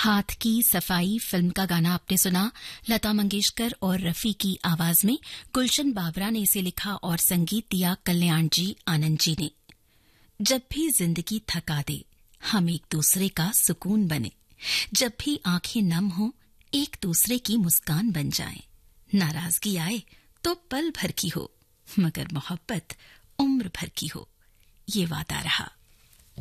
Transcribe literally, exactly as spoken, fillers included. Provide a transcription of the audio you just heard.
हाथ की सफाई फिल्म का गाना आपने सुना। लता मंगेशकर और रफी की आवाज में गुलशन बाबरा ने इसे लिखा और संगीत दिया कल्याण जी आनंद जी ने। जब भी जिंदगी थका दे हम एक दूसरे का सुकून बने, जब भी आंखें नम हो एक दूसरे की मुस्कान बन जाए, नाराजगी आए तो पल भर की हो मगर मोहब्बत उम्र भर की हो, ये वादा रहा।